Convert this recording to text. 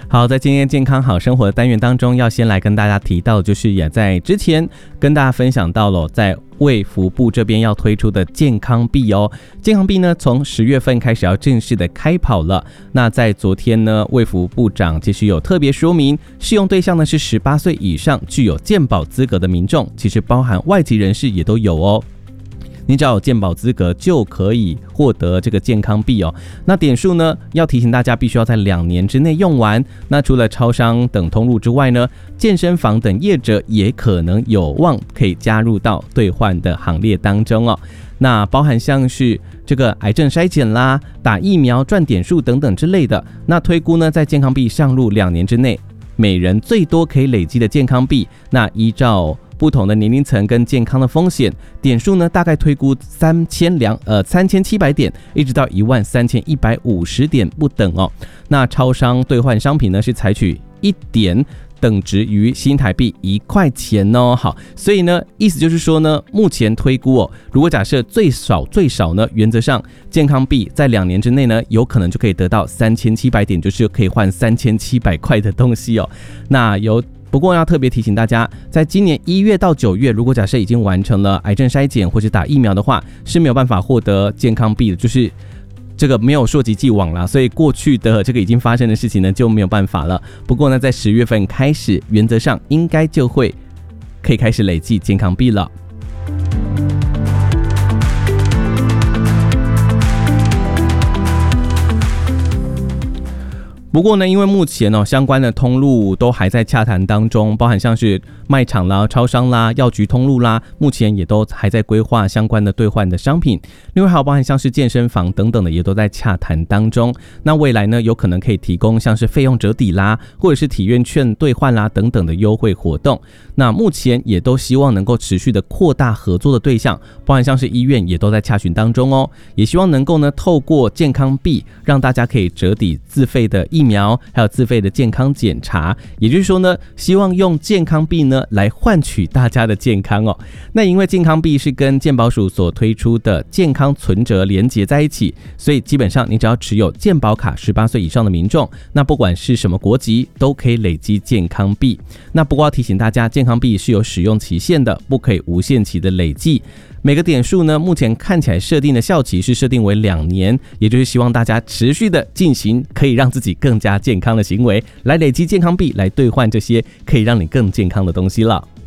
好，在今天健康好生活的单元当中，要先来跟大家提到，就是也在之前跟大家分享到了，在卫福部这边要推出的健康币哦。健康币呢，从10月份开始要正式的开跑了。那在昨天呢，卫福部长其实有特别说明，适用对象呢是18岁以上具有健保资格的民众，其实包含外籍人士也都有哦。你只要有健保资格就可以获得这个健康币哦。那点数呢，要提醒大家必须要在2年之内用完。那除了超商等通路之外呢，健身房等业者也可能有望可以加入到兑换的行列当中哦。那包含像是这个癌症筛检啦、打疫苗赚点数等等之类的。那推估呢，在健康币上路2年之内，每人最多可以累积的健康币，那依照不同的年龄层跟健康的风险，点数呢大概推估3700点，一直到13150点不等哦。那超商兑换商品呢是采取1点等值于新台币1块钱哦。好，所以呢，意思就是说呢，目前推估哦，如果假设最少呢，原则上健康币在2年之内呢，有可能就可以得到3700点，就是可以换3700块的东西哦。那不过要特别提醒大家，在今年1月到9月，如果假设已经完成了癌症筛检或者打疫苗的话，是没有办法获得健康币的，就是这个没有溯及既往啦，所以过去的这个已经发生的事情呢就没有办法了。不过呢，在10月份开始，原则上应该就会可以开始累计健康币了。不过呢，因为目前相关的通路都还在洽谈当中，包含像是卖场啦、超商啦、药局通路啦，目前也都还在规划相关的兑换的商品。另外还有包含像是健身房等等的，也都在洽谈当中。那未来呢，有可能可以提供像是费用折抵啦，或者是体验券兑换啦等等的优惠活动。那目前也都希望能够持续的扩大合作的对象，包含像是医院也都在洽询当中哦。也希望能够呢，透过健康币让大家可以折抵自费的疫苗，还有自费的健康检查，也就是说呢，希望用健康币呢来换取大家的健康哦。那因为健康币是跟健保署所推出的健康存折连结在一起，所以基本上你只要持有健保卡18岁以上的民众，那不管是什么国籍都可以累积健康币。那不过要提醒大家，健康币是有使用期限的，不可以无限期的累计。每个点数呢，目前看起来设定的效期是设定为2年，也就是希望大家持续的进行可以让自己更加健康的行为，来累积健康币，来兑换这些可以让你更健康的东西了。